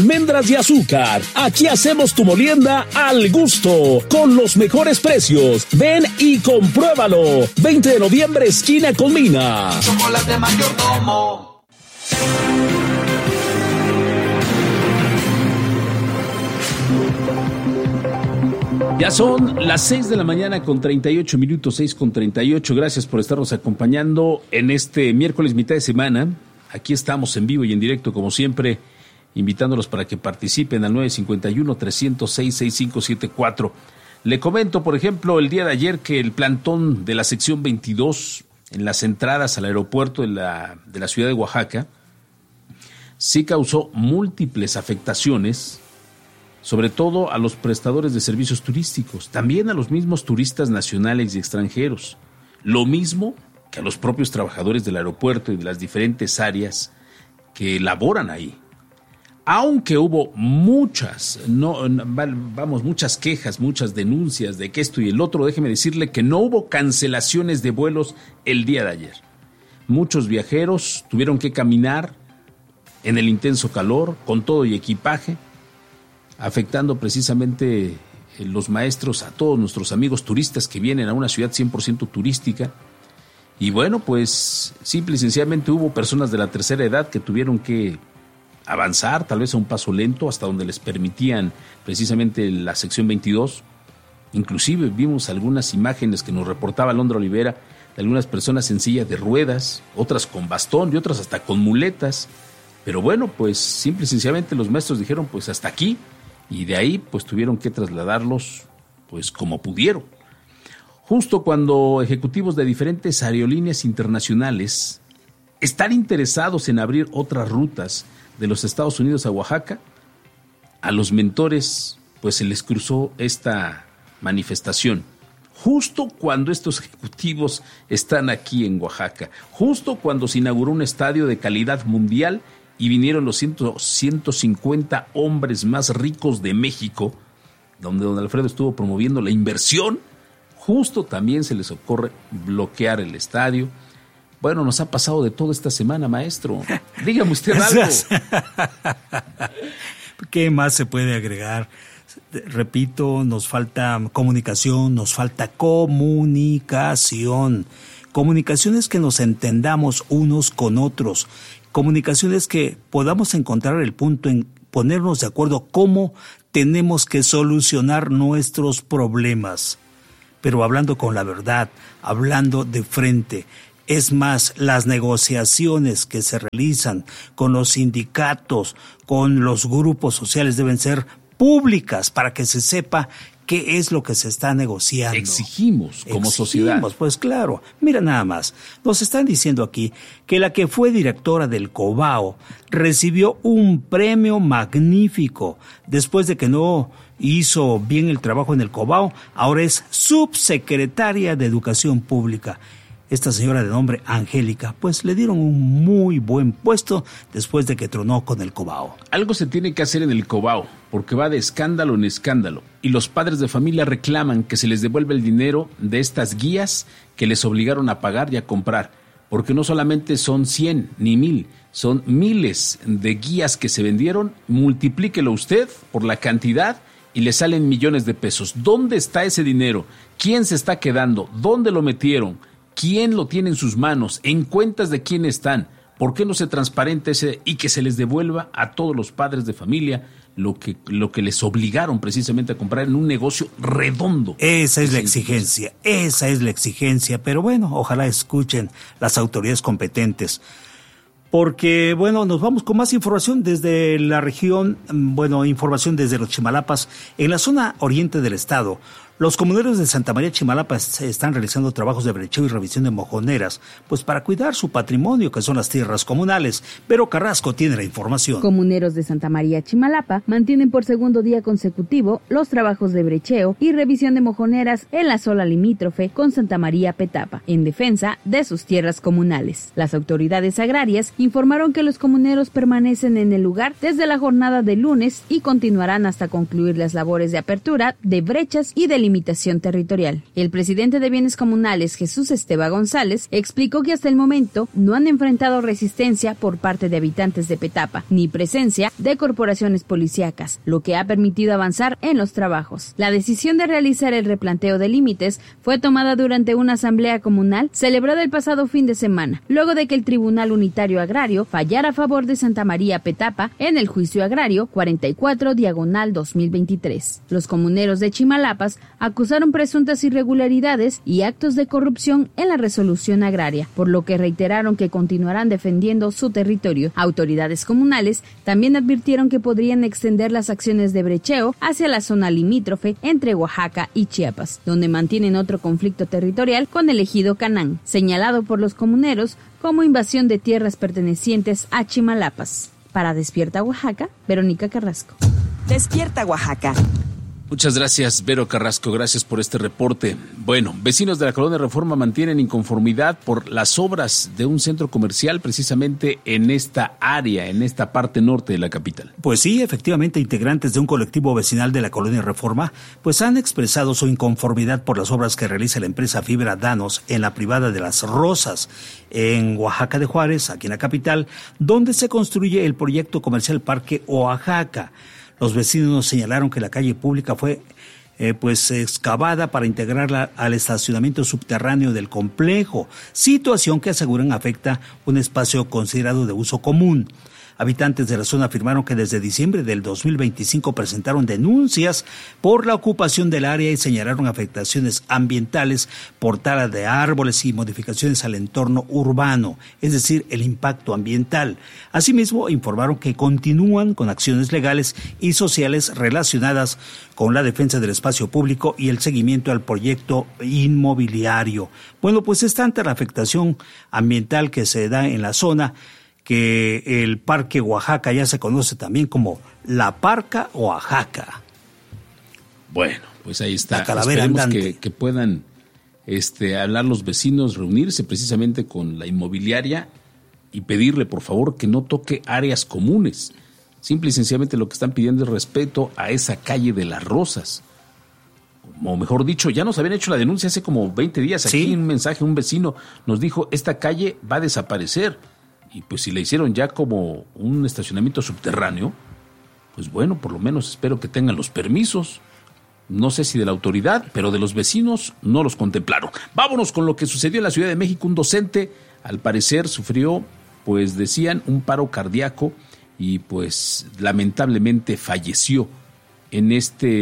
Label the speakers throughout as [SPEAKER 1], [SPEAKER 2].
[SPEAKER 1] Almendras y azúcar. Aquí hacemos tu molienda al gusto, con los mejores precios. Ven y compruébalo. 20 de noviembre, esquina con Mina.
[SPEAKER 2] Chocolate Mayordomo.
[SPEAKER 3] Ya son las 6 de la mañana con 38 minutos, 6 con 38. Gracias por estarnos acompañando en este miércoles mitad de semana. Aquí estamos en vivo y en directo, como siempre, invitándolos para que participen al 951-306-6574. Le comento, por ejemplo, el día de ayer que el plantón de la sección 22 en las entradas al aeropuerto de la ciudad de Oaxaca sí causó múltiples afectaciones, sobre todo a los prestadores de servicios turísticos, también a los mismos turistas nacionales y extranjeros, lo mismo que a los propios trabajadores del aeropuerto y de las diferentes áreas que laboran ahí. Aunque hubo muchas quejas, muchas denuncias de que esto y el otro, déjeme decirle que no hubo cancelaciones de vuelos el día de ayer. Muchos viajeros tuvieron que caminar en el intenso calor, con todo y equipaje, afectando precisamente los maestros a todos nuestros amigos turistas que vienen a una ciudad 100% turística. Y bueno, pues simple y sencillamente hubo personas de la tercera edad que tuvieron que avanzar, tal vez a un paso lento, hasta donde les permitían precisamente la sección 22. Inclusive vimos algunas imágenes que nos reportaba Alondra Olivera de algunas personas en silla de ruedas, otras con bastón y otras hasta con muletas. Pero bueno, pues simple y sencillamente los maestros dijeron pues hasta aquí, y de ahí pues tuvieron que trasladarlos pues como pudieron. Justo cuando ejecutivos de diferentes aerolíneas internacionales están interesados en abrir otras rutas de los Estados Unidos a Oaxaca, a los mentores pues se les cruzó esta manifestación. Justo cuando estos ejecutivos están aquí en Oaxaca, justo cuando se inauguró un estadio de calidad mundial y vinieron los 150 hombres más ricos de México, donde don Alfredo estuvo promoviendo la inversión, justo también se les ocurre bloquear el estadio. Bueno, nos ha pasado de todo esta semana, maestro. Dígame usted algo.
[SPEAKER 4] ¿Qué más se puede agregar? Repito, nos falta comunicación, nos falta comunicación. Comunicaciones que nos entendamos unos con otros. Comunicaciones que podamos encontrar el punto en ponernos de acuerdo cómo tenemos que solucionar nuestros problemas. Pero hablando con la verdad, hablando de frente. Es más, las negociaciones que se realizan con los sindicatos, con los grupos sociales deben ser públicas para que se sepa qué es lo que se está negociando.
[SPEAKER 3] Exigimos como sociedad.
[SPEAKER 4] Pues claro. Mira nada más. Nos están diciendo aquí que la que fue directora del Cobao recibió un premio magnífico después de que no hizo bien el trabajo en el Cobao. Ahora es subsecretaria de Educación Pública. Esta señora de nombre Angélica, pues le dieron un muy buen puesto después de que tronó con el Cobao.
[SPEAKER 3] Algo se tiene que hacer en el Cobao, porque va de escándalo en escándalo, y los padres de familia reclaman que se les devuelva el dinero de estas guías que les obligaron a pagar y a comprar, porque no solamente son 100 ni 1000, son miles de guías que se vendieron. Multiplíquelo usted por la cantidad y le salen millones de pesos. ¿Dónde está ese dinero? ¿Quién se está quedando? ¿Dónde lo metieron? ¿Quién lo tiene en sus manos? ¿En cuentas de quién están? ¿Por qué no se transparenta ese y que se les devuelva a todos los padres de familia lo que les obligaron precisamente a comprar en un negocio redondo?
[SPEAKER 4] Esa es la exigencia, pero bueno, ojalá escuchen las autoridades competentes. Porque, bueno, nos vamos con más información desde la región, información desde los Chimalapas, en la zona oriente del estado. Los comuneros de Santa María Chimalapa están realizando trabajos de brecheo y revisión de mojoneras, pues para cuidar su patrimonio, que son las tierras comunales. Pero Carrasco tiene la información.
[SPEAKER 5] Comuneros de Santa María Chimalapa mantienen por segundo día consecutivo los trabajos de brecheo y revisión de mojoneras en la zona limítrofe con Santa María Petapa, en defensa de sus tierras comunales. Las autoridades agrarias informaron que los comuneros permanecen en el lugar desde la jornada de lunes y continuarán hasta concluir las labores de apertura de brechas y de limpieza delimitación territorial. El presidente de Bienes Comunales, Jesús Esteban González, explicó que hasta el momento no han enfrentado resistencia por parte de habitantes de Petapa, ni presencia de corporaciones policíacas, lo que ha permitido avanzar en los trabajos. La decisión de realizar el replanteo de límites fue tomada durante una asamblea comunal celebrada el pasado fin de semana, luego de que el Tribunal Unitario Agrario fallara a favor de Santa María Petapa en el juicio agrario 44/2023. Los comuneros de Chimalapas acusaron presuntas irregularidades y actos de corrupción en la resolución agraria, por lo que reiteraron que continuarán defendiendo su territorio. Autoridades comunales también advirtieron que podrían extender las acciones de brecheo hacia la zona limítrofe entre Oaxaca y Chiapas, donde mantienen otro conflicto territorial con el ejido Canán, señalado por los comuneros como invasión de tierras pertenecientes a Chimalapas. Para Despierta Oaxaca, Verónica Carrasco.
[SPEAKER 6] Despierta Oaxaca.
[SPEAKER 3] Muchas gracias, Vero Carrasco, gracias por este reporte. Bueno, vecinos de la Colonia Reforma mantienen inconformidad por las obras de un centro comercial precisamente en esta área, en esta parte norte de la capital.
[SPEAKER 4] Pues sí, efectivamente, integrantes de un colectivo vecinal de la Colonia Reforma pues han expresado su inconformidad por las obras que realiza la empresa Fibra Danos en la privada de Las Rosas, en Oaxaca de Juárez, aquí en la capital, donde se construye el proyecto comercial Parque Oaxaca. Los vecinos señalaron que la calle pública fue excavada para integrarla al estacionamiento subterráneo del complejo, situación que aseguran afecta un espacio considerado de uso común. Habitantes de la zona afirmaron que desde diciembre del 2025 presentaron denuncias por la ocupación del área y señalaron afectaciones ambientales por tala de árboles y modificaciones al entorno urbano, es decir, el impacto ambiental. Asimismo, informaron que continúan con acciones legales y sociales relacionadas con la defensa del espacio público y el seguimiento al proyecto inmobiliario. Bueno, pues es tanta la afectación ambiental que se da en la zona que el Parque Oaxaca ya se conoce también como la Parca Oaxaca.
[SPEAKER 3] Bueno, pues ahí está.
[SPEAKER 4] La calavera andante.
[SPEAKER 3] Que puedan hablar los vecinos, reunirse precisamente con la inmobiliaria y pedirle, por favor, que no toque áreas comunes. Simple y sencillamente lo que están pidiendo es respeto a esa calle de Las Rosas. O mejor dicho, ya nos habían hecho la denuncia hace como 20 días. Aquí
[SPEAKER 4] ¿Sí?
[SPEAKER 3] Un mensaje, un vecino nos dijo, esta calle va a desaparecer. Y pues si le hicieron ya como un estacionamiento subterráneo, pues bueno, por lo menos espero que tengan los permisos. No sé si de la autoridad, pero de los vecinos no los contemplaron. Vámonos con lo que sucedió en la Ciudad de México. Un docente, al parecer, sufrió, pues decían, un paro cardíaco y pues lamentablemente falleció en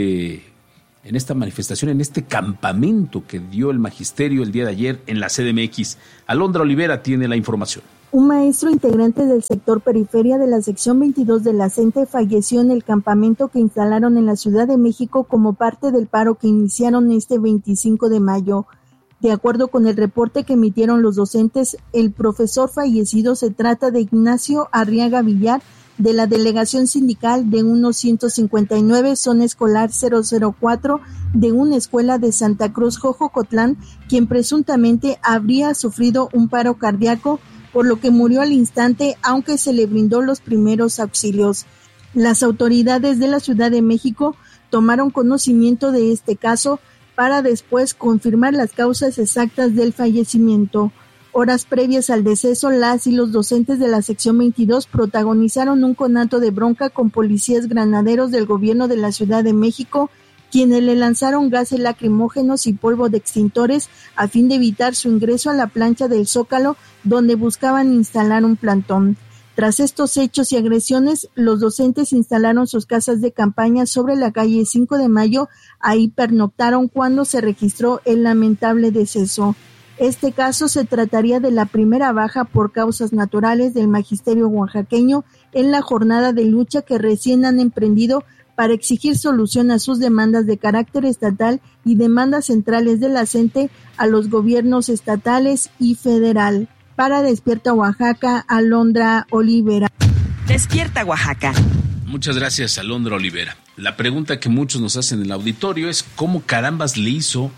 [SPEAKER 3] esta manifestación, en este campamento que dio el magisterio el día de ayer en la CDMX. Alondra Olivera tiene la información.
[SPEAKER 7] Un maestro integrante del sector periferia de la sección 22 de la CENTE falleció en el campamento que instalaron en la Ciudad de México como parte del paro que iniciaron este 25 de mayo. De acuerdo con el reporte que emitieron los docentes, el profesor fallecido se trata de Ignacio Arriaga Villar, de la delegación sindical de 159 zona escolar 004 de una escuela de Santa Cruz, Jojocotlán, quien presuntamente habría sufrido un paro cardíaco, por lo que murió al instante, aunque se le brindó los primeros auxilios. Las autoridades de la Ciudad de México tomaron conocimiento de este caso para después confirmar las causas exactas del fallecimiento. Horas previas al deceso, las y los docentes de la sección 22 protagonizaron un conato de bronca con policías granaderos del gobierno de la Ciudad de México, quienes le lanzaron gases lacrimógenos y polvo de extintores a fin de evitar su ingreso a la plancha del Zócalo, donde buscaban instalar un plantón. Tras estos hechos y agresiones, los docentes instalaron sus casas de campaña sobre la calle 5 de Mayo, ahí pernoctaron cuando se registró el lamentable deceso. Este caso se trataría de la primera baja por causas naturales del magisterio oaxaqueño en la jornada de lucha que recién han emprendido para exigir solución a sus demandas de carácter estatal y demandas centrales de la CENTE a los gobiernos estatales y federal. Para Despierta Oaxaca, Alondra Olivera.
[SPEAKER 6] Despierta Oaxaca.
[SPEAKER 3] Muchas gracias, Alondra Olivera. La pregunta que muchos nos hacen en el auditorio es ¿cómo carambas le hizo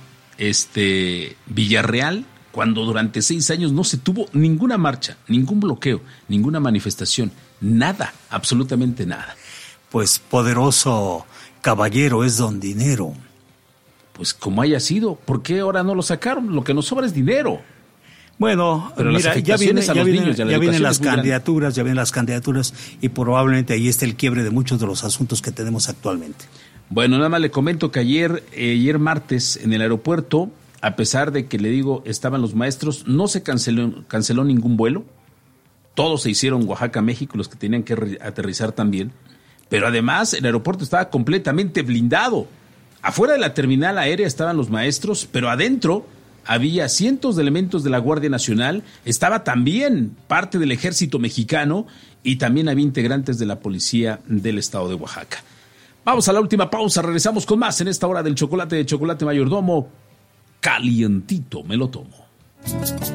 [SPEAKER 3] Villarreal cuando durante 6 años no se tuvo ninguna marcha, ningún bloqueo, ninguna manifestación, nada, absolutamente nada?
[SPEAKER 4] Pues poderoso caballero es don dinero.
[SPEAKER 3] pues como haya sido, ¿por qué ahora no lo sacaron? Lo que nos sobra es dinero.
[SPEAKER 4] Bueno,
[SPEAKER 3] pero
[SPEAKER 4] mira,
[SPEAKER 3] ya vienen
[SPEAKER 4] las candidaturas y probablemente ahí está el quiebre de muchos de los asuntos que tenemos actualmente.
[SPEAKER 3] Bueno, nada más le comento que ayer martes en el aeropuerto, a pesar de que le digo estaban los maestros, no se canceló ningún vuelo. Todos se hicieron Oaxaca, México, los que tenían que aterrizar también. Pero además el aeropuerto estaba completamente blindado. Afuera de la terminal aérea estaban los maestros, pero adentro había cientos de elementos de la Guardia Nacional, estaba también parte del Ejército Mexicano y también había integrantes de la Policía del Estado de Oaxaca. Vamos a la última pausa, regresamos con más en esta hora del chocolate de Chocolate Mayordomo. Calientito me lo tomo.